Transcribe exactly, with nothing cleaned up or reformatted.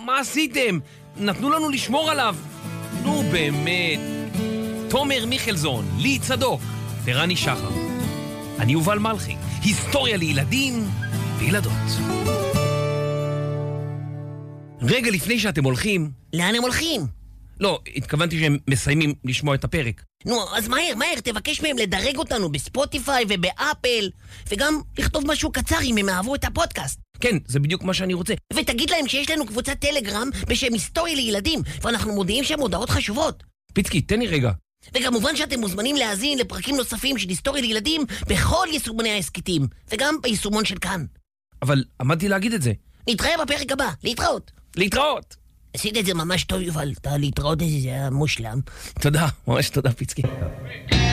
מה עשיתם? נתנו לנו לשמור עליו. נו באמת. תומר מיכלזון, לי צדוק ורני שחר. אני יובל מלכי, היסטוריה לילדים וילדות. רגע לפני שאתם הולכים... לאן הם הולכים? לא, התכוונתי שהם מסיימים לשמוע את הפרק. נו, אז מהר, מהר, תבקש מהם לדרג אותנו בספוטיפיי ובאפל, וגם לכתוב משהו קצר אם הם אהבו את הפודקאסט. כן, זה בדיוק מה שאני רוצה. ותגיד להם שיש לנו קבוצת טלגרם בשם היסטוריה לילדים, ואנחנו מודיעים שהם הודעות חשובות. פיצקי, תן לי רגע. וכמובן שאתם מוזמנים להאזין לפרקים נוספים של היסטוריה לילדים בכל יישומוני העסקיתים, וגם ביישומון של כאן. אבל עמדתי להגיד את זה. נתראה בפרק הבא, להתראות. להתראות. עשית את זה ממש טוב, יובל. אתה להתראות את זה, זה היה מושלם. תודה, ממש תודה, פיצקי.